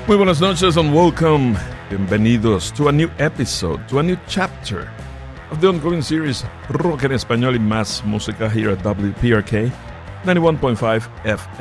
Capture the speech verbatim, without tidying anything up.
Muy buenas noches and welcome. Bienvenidos to a new episode, to a new chapter of the ongoing series Rock en Español y Más Música here at W P R K ninety-one point five F